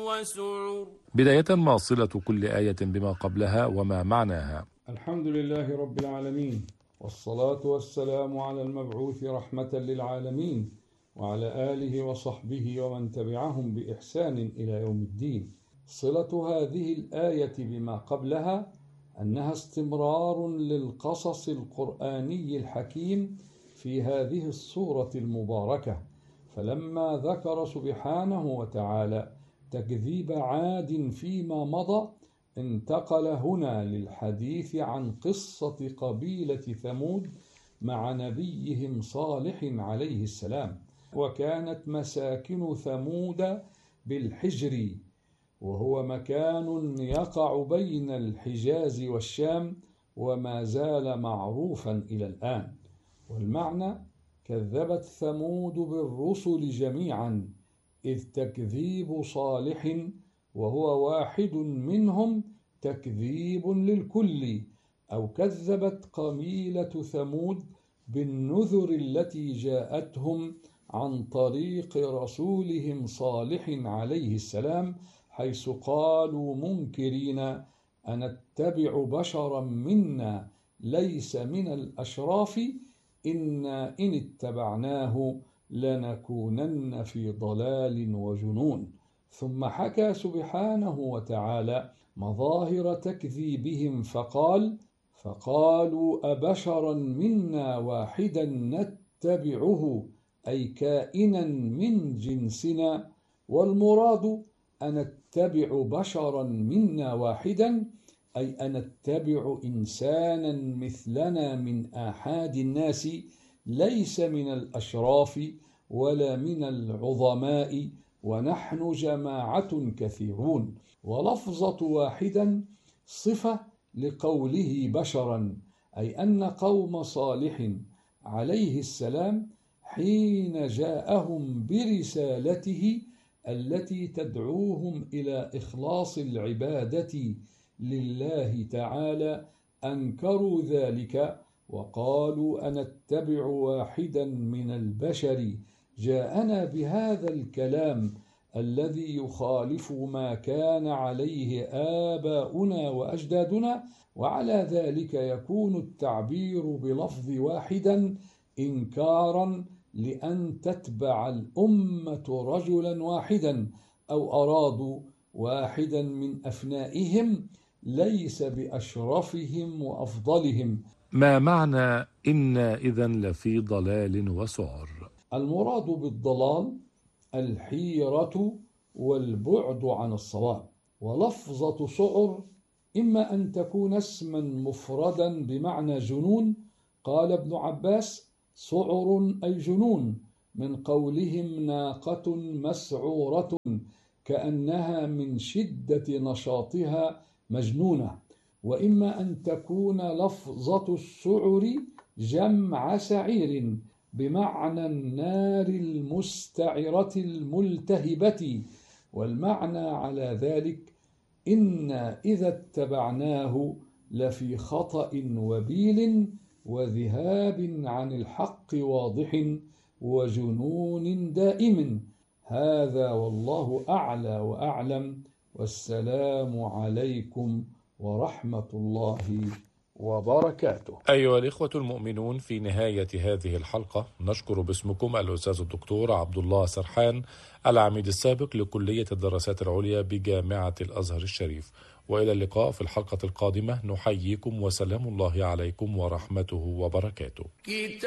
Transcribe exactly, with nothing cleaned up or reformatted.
وسعر. بداية، ما صلة كل آية بما قبلها وما معناها؟ الحمد لله رب العالمين، والصلاة والسلام على المبعوث رحمة للعالمين، وعلى آله وصحبه ومن تبعهم بإحسان إلى يوم الدين. صلة هذه الآية بما قبلها أنها استمرار للقصص القرآني الحكيم في هذه السورة المباركة، فلما ذكر سبحانه وتعالى تكذيب عاد فيما مضى، انتقل هنا للحديث عن قصة قبيلة ثمود مع نبيهم صالح عليه السلام. وكانت مساكن ثمود بالحجر، وهو مكان يقع بين الحجاز والشام، وما زال معروفا إلى الآن. والمعنى: كذبت ثمود بالرسل جميعا، إذ تكذيب صالح وهو واحد منهم تكذيب للكل، أو كذبت قبيلة ثمود بالنذر التي جاءتهم عن طريق رسولهم صالح عليه السلام، حيث قالوا منكرين: أنتبع بشرا منا ليس من الأشراف إنا إن اتبعناه لنكونن في ضلال وجنون. ثم حكى سبحانه وتعالى مظاهر تكذيبهم فقال: فقالوا أبشرا منا واحدا نتبعه، أي كائنا من جنسنا. والمراد أنتبع بشرا منا واحدا، أي أنتبع إنسانا مثلنا من آحاد الناس، ليس من الأشراف ولا من العظماء، ونحن جماعة كثيرون. ولفظة واحدا صفة لقوله بشرا، أي أن قوم صالح عليه السلام حين جاءهم برسالته التي تدعوهم إلى إخلاص العبادة لله تعالى أنكروا ذلك، وقالوا: أنتبع واحدا من البشر جاءنا بهذا الكلام الذي يخالف ما كان عليه آباؤنا وأجدادنا. وعلى ذلك يكون التعبير بلفظ واحدا إنكارا لأن تتبع الأمة رجلا واحدا، أو أرادوا واحدا من أفنائهم ليس بأشرفهم وأفضلهم. ما معنى إنا إذن لفي ضلال وسعر؟ المراد بالضلال الحيرة والبعد عن الصواب. ولفظة سعر إما أن تكون اسما مفردا بمعنى جنون، قال ابن عباس: سعر أي جنون، من قولهم ناقة مسعورة، كأنها من شدة نشاطها مجنونة. وإما أن تكون لفظة السعر جمع سعير، بمعنى النار المستعرة الملتهبة. والمعنى على ذلك: إنا إذا اتبعناه لفي خطأ وبيل، وذهاب عن الحق واضح، وجنون دائم. هذا والله أعلى وأعلم، والسلام عليكم ورحمة الله وبركاته. أيها الإخوة المؤمنون، في نهاية هذه الحلقة نشكر باسمكم الأستاذ الدكتور عبد الله سرحان، العميد السابق لكلية الدراسات العليا بجامعة الأزهر الشريف. وإلى اللقاء في الحلقة القادمة، نحييكم وسلام الله عليكم ورحمته وبركاته.